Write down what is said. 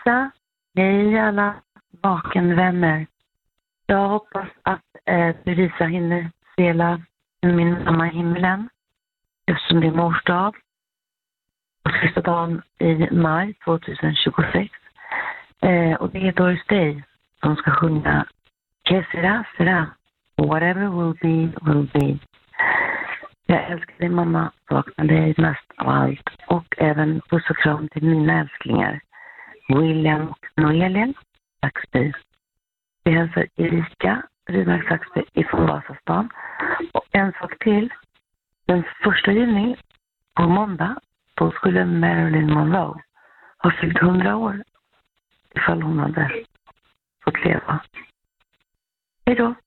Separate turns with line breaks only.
Lisa, hej alla vakenvänner. Jag hoppas att Lisa hinner spela Min mamma i himlen, eftersom det är mors dag. Och sista dagen i maj 2026. Och det är Doris Day som ska sjunga Que sera, sera. Whatever will be, will be. Jag älskar dig mamma, saknar dig mest av allt. Och även puss och kram till mina älsklingar. William och Noelia Saxby. Vi hälsar Erika Rydmark Saxby ifrån Vasastan. Och en sak till. Den 1 juni på måndag då skulle Marilyn Monroe ha fyllt 100 år ifall hon hade fått leva. Hej då!